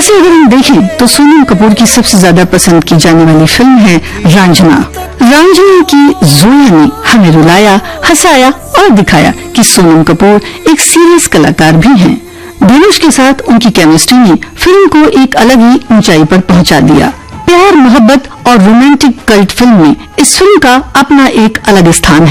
वैसे अगर हम देखें तो सोनम कपूर की सबसे ज्यादा पसंद की जाने वाली फिल्म है रांझना। रांझना की जोया ने हमें रुलाया, हंसाया और दिखाया कि सोनम कपूर एक सीरियस कलाकार भी हैं। धनुष के साथ उनकी केमिस्ट्री ने फिल्म को एक अलग ही ऊंचाई पर पहुंचा दिया। प्यार, मोहब्बत और रोमांटिक कल्ट फिल्म में इस फिल्म का अपना एक अलग स्थान है।